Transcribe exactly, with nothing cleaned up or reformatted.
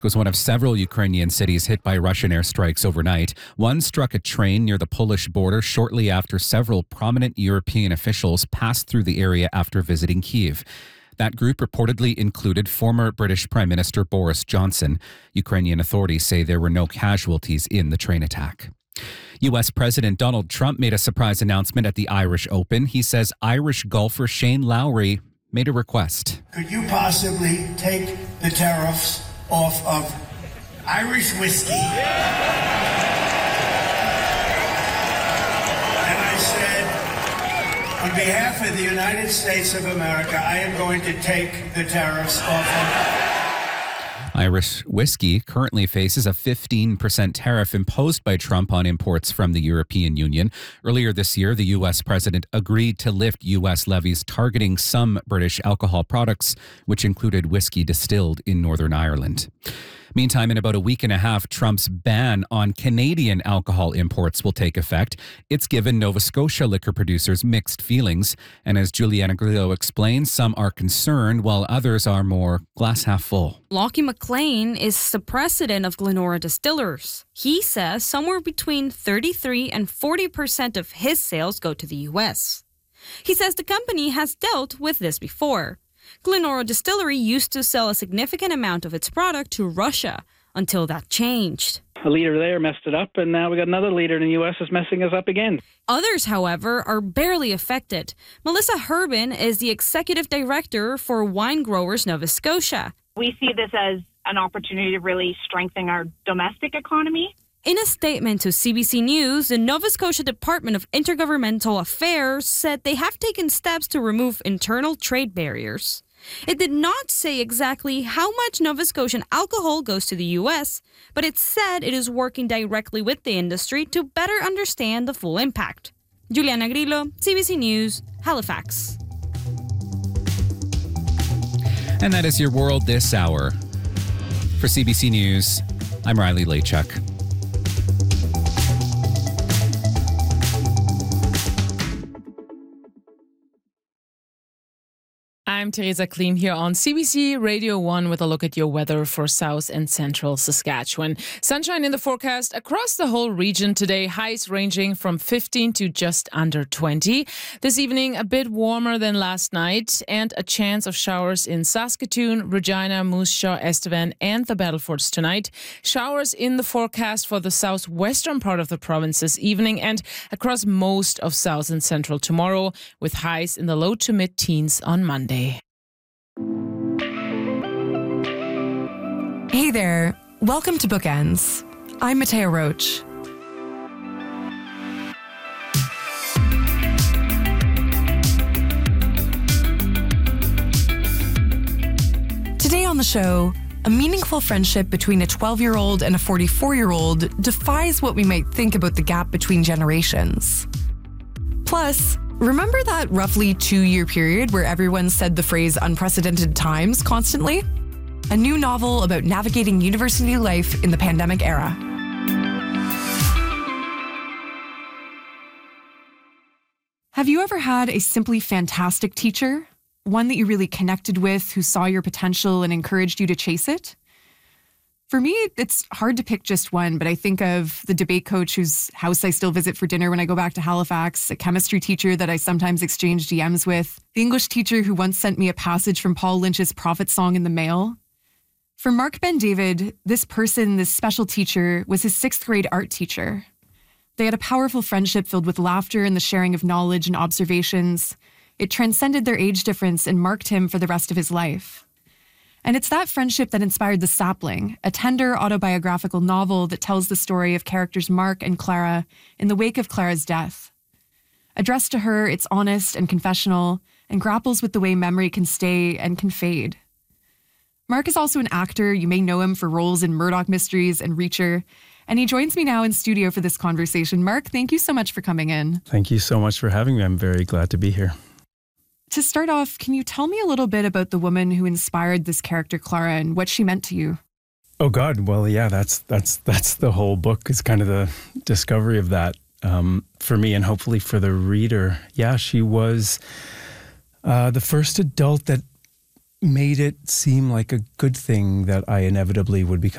Was one of several Ukrainian cities hit by Russian airstrikes overnight. One struck a train near the Polish border shortly after several prominent European officials passed through the area after visiting Kyiv. That group reportedly included former British Prime Minister Boris Johnson. Ukrainian authorities say there were no casualties in the train attack. U S President Donald Trump made a surprise announcement at the Irish Open. He says Irish golfer Shane Lowry made a request. Could you possibly take the tariffs off of Irish whiskey? And I said, on behalf of the United States of America, I am going to take the tariffs off of Irish whiskey currently faces a fifteen percent tariff imposed by Trump on imports from the European Union. Earlier this year, the U S president agreed to lift U S levies targeting some British alcohol products, which included whiskey distilled in Northern Ireland. Meantime, in about a week and a half, Trump's ban on Canadian alcohol imports will take effect. It's given Nova Scotia liquor producers mixed feelings. And as Juliana Grillo explains, some are concerned while others are more glass half full. Lockie McLean is the president of Glenora Distillers. He says somewhere between thirty-three and forty percent of his sales go to the U S. He says the company has dealt with this before. Glenora Distillery used to sell a significant amount of its product to Russia until that changed. A leader there messed it up, and now we got another leader in the U S is messing us up again. Others, however, are barely affected. Melissa Herbin is the executive director for Wine Growers Nova Scotia. We see this as an opportunity to really strengthen our domestic economy. In a statement to C B C News, the Nova Scotia Department of Intergovernmental Affairs said they have taken steps to remove internal trade barriers. It did not say exactly how much Nova Scotian alcohol goes to the U S, but it said it is working directly with the industry to better understand the full impact. Juliana Grillo, C B C News, Halifax. And that is your world this hour. For C B C News, I'm Riley Lachuk. I'm Teresa Klim here on C B C Radio one with a look at your weather for South and Central Saskatchewan. Sunshine in the forecast across the whole region today, highs ranging from fifteen to just under twenty. This evening, a bit warmer than last night and a chance of showers in Saskatoon, Regina, Moose Jaw, Estevan and the Battlefords tonight. Showers in the forecast for the southwestern part of the province this evening and across most of South and Central tomorrow, with highs in the low to mid-teens on Monday. Hey there, welcome to Bookends. I'm Mattea Roach. Today on the show, a meaningful friendship between a twelve-year-old and a forty-four-year-old defies what we might think about the gap between generations. Plus, remember that roughly two-year period where everyone said the phrase unprecedented times constantly? A new novel about navigating university life in the pandemic era. Have you ever had a simply fantastic teacher? One that you really connected with, who saw your potential and encouraged you to chase it? For me, it's hard to pick just one, but I think of the debate coach whose house I still visit for dinner when I go back to Halifax, a chemistry teacher that I sometimes exchange D Ms with, the English teacher who once sent me a passage from Paul Lynch's Prophet Song in the mail. For Mark Ben-David, this person, this special teacher, was his sixth grade art teacher. They had a powerful friendship filled with laughter and the sharing of knowledge and observations. It transcended their age difference and marked him for the rest of his life. And it's that friendship that inspired The Sapling, a tender autobiographical novel that tells the story of characters Mark and Clara in the wake of Clara's death. Addressed to her, it's honest and confessional and grapples with the way memory can stay and can fade. Mark is also an actor. You may know him for roles in Murdoch Mysteries and Reacher. And he joins me now in studio for this conversation. Mark, thank you so much for coming in. Thank you so much for having me. I'm very glad to be here. To start off, can you tell me a little bit about the woman who inspired this character, Clara, and what she meant to you? Oh, God. Well, yeah, that's that's that's the whole book is kind of the discovery of that um, for me and hopefully for the reader. Yeah, she was uh, the first adult that made it seem like a good thing that I inevitably would become